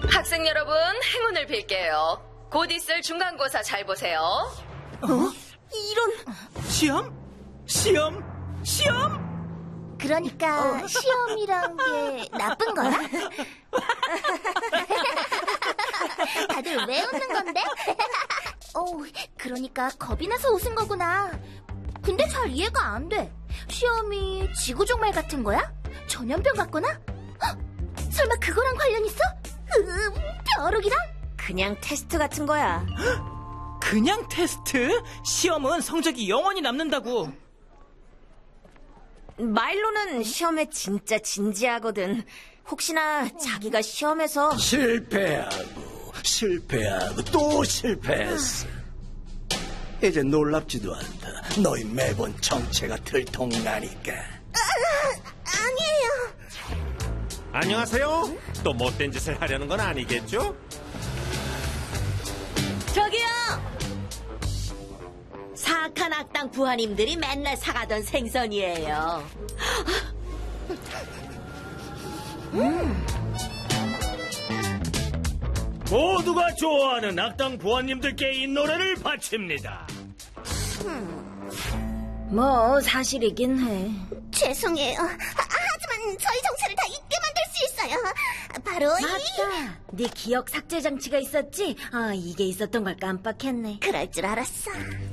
학생 여러분, 행운을 빌게요. 곧 있을 중간고사 잘 보세요. 이런... 시험? 그러니까 시험이란 게 나쁜 거야? 다들 왜 웃는 건데? 그러니까 겁이 나서 웃은 거구나. 근데 잘 이해가 안 돼. 시험이 지구종말 같은 거야? 전염병 같거나? 설마 그거랑 관련 있어? 벼룩이랑? 그냥 테스트 같은 거야. 그냥 테스트? 시험은 성적이 영원히 남는다고. 마일로는 시험에 진짜 진지하거든. 혹시나 자기가 시험에서 실패하고 또 실패했어. 이제 놀랍지도 않다. 너희 매번 정체가 들통나니까. 아니에요. 안녕하세요. 또 못된 짓을 하려는 건 아니겠죠? 저기요! 사악한 악당 부하님들이 맨날 사가던 생선이에요. 모두가 좋아하는 악당 부하님들께 이 노래를 바칩니다. 뭐 사실이긴 해. 죄송해요. 하지만 저희 정체를 다 잊게 만들 수 있어요. 바로 맞다. 네 기억 삭제 장치가 있었지? 이게 있었던 걸 깜빡했네. 그럴 줄 알았어.